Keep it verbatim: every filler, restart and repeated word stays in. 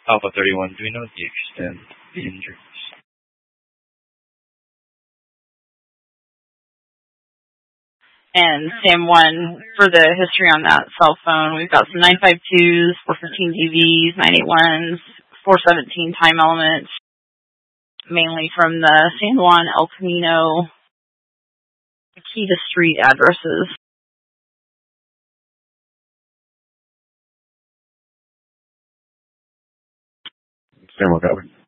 Alpha thirty-one, do we know the extent of the injuries? And Sam one, for the history on that cell phone, we've got some nine five twos, four fifteen D Vs, nine eighty-ones, four seventeen time elements, mainly from the San Juan, El Camino, Akita Street addresses. Sam one, copy.